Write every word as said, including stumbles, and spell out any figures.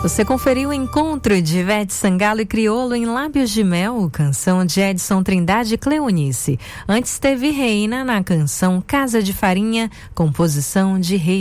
Você conferiu o encontro de Ivete Sangalo e Criolo em Lábios de Mel, canção de Edson Trindade e Cleonice. Antes teve Reina na canção Casa de Farinha, composição de Rei